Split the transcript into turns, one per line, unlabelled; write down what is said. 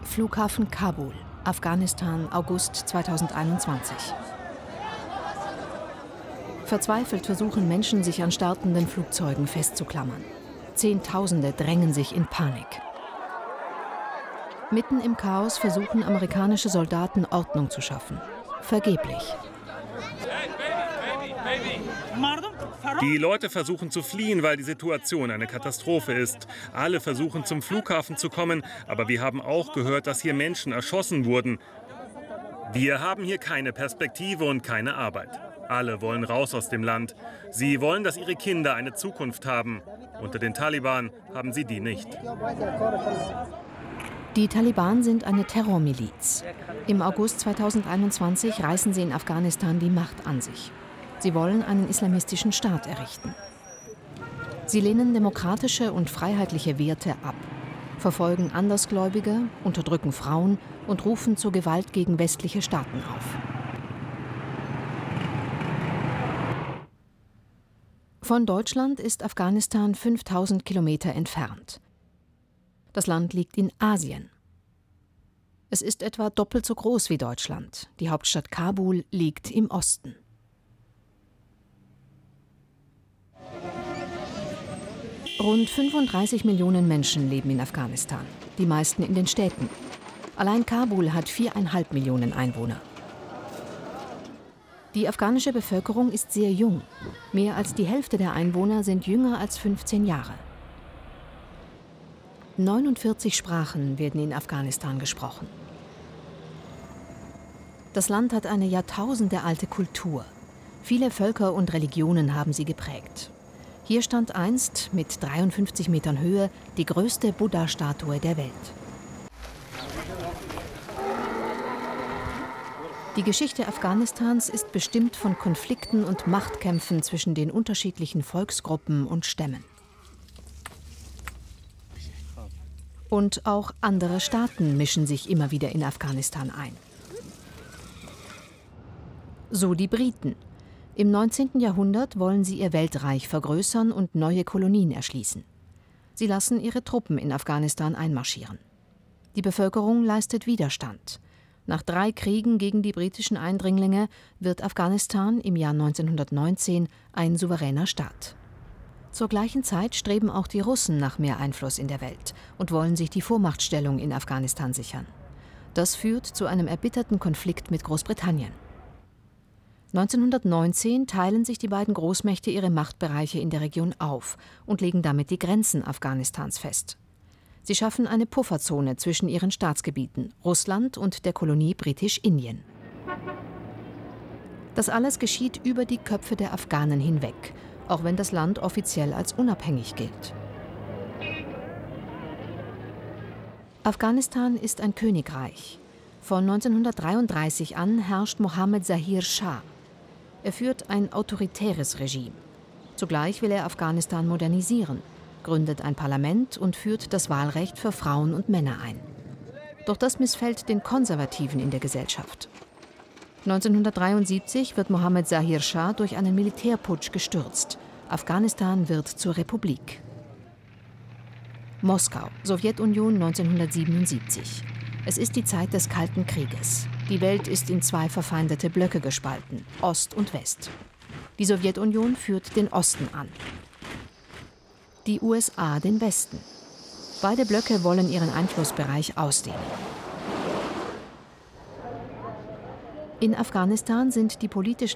Flughafen Kabul, Afghanistan, August 2021. Verzweifelt versuchen Menschen, sich an startenden Flugzeugen festzuklammern. Zehntausende drängen sich in Panik. Mitten im Chaos versuchen amerikanische Soldaten, Ordnung zu schaffen. Vergeblich.
Die Leute versuchen zu fliehen, weil die Situation eine Katastrophe ist. Alle versuchen zum Flughafen zu kommen, aber wir haben auch gehört, dass hier Menschen erschossen wurden. Wir haben hier keine Perspektive und keine Arbeit. Alle wollen raus aus dem Land. Sie wollen, dass ihre Kinder eine Zukunft haben. Unter den Taliban haben sie die nicht.
Die Taliban sind eine Terrormiliz. Im August 2021 reißen sie in Afghanistan die Macht an sich. Sie wollen einen islamistischen Staat errichten. Sie lehnen demokratische und freiheitliche Werte ab, verfolgen Andersgläubige, unterdrücken Frauen und rufen zur Gewalt gegen westliche Staaten auf. Von Deutschland ist Afghanistan 5000 Kilometer entfernt. Das Land liegt in Asien. Es ist etwa doppelt so groß wie Deutschland. Die Hauptstadt Kabul liegt im Osten. Rund 35 Millionen Menschen leben in Afghanistan, die meisten in den Städten. Allein Kabul hat 4,5 Millionen Einwohner. Die afghanische Bevölkerung ist sehr jung. Mehr als die Hälfte der Einwohner sind jünger als 15 Jahre. 49 Sprachen werden in Afghanistan gesprochen. Das Land hat eine jahrtausendealte Kultur. Viele Völker und Religionen haben sie geprägt. Hier stand einst mit 53 Metern Höhe die größte Buddha-Statue der Welt. Die Geschichte Afghanistans ist bestimmt von Konflikten und Machtkämpfen zwischen den unterschiedlichen Volksgruppen und Stämmen. Und auch andere Staaten mischen sich immer wieder in Afghanistan ein. So die Briten. Im 19. Jahrhundert wollen sie ihr Weltreich vergrößern und neue Kolonien erschließen. Sie lassen ihre Truppen in Afghanistan einmarschieren. Die Bevölkerung leistet Widerstand. Nach 3 Kriegen gegen die britischen Eindringlinge wird Afghanistan im Jahr 1919 ein souveräner Staat. Zur gleichen Zeit streben auch die Russen nach mehr Einfluss in der Welt und wollen sich die Vormachtstellung in Afghanistan sichern. Das führt zu einem erbitterten Konflikt mit Großbritannien. 1919 teilen sich die beiden Großmächte ihre Machtbereiche in der Region auf und legen damit die Grenzen Afghanistans fest. Sie schaffen eine Pufferzone zwischen ihren Staatsgebieten, Russland und der Kolonie Britisch-Indien. Das alles geschieht über die Köpfe der Afghanen hinweg, auch wenn das Land offiziell als unabhängig gilt. Afghanistan ist ein Königreich. Von 1933 an herrscht Mohammed Zahir Schah. Er führt ein autoritäres Regime. Zugleich will er Afghanistan modernisieren, gründet ein Parlament und führt das Wahlrecht für Frauen und Männer ein. Doch das missfällt den Konservativen in der Gesellschaft. 1973 wird Mohammed Zahir Schah durch einen Militärputsch gestürzt. Afghanistan wird zur Republik. Moskau, Sowjetunion 1977. Es ist die Zeit des Kalten Krieges. Die Welt ist in 2 verfeindete Blöcke gespalten, Ost und West. Die Sowjetunion führt den Osten an. Die USA den Westen. Beide Blöcke wollen ihren Einflussbereich ausdehnen. In Afghanistan sind die politischen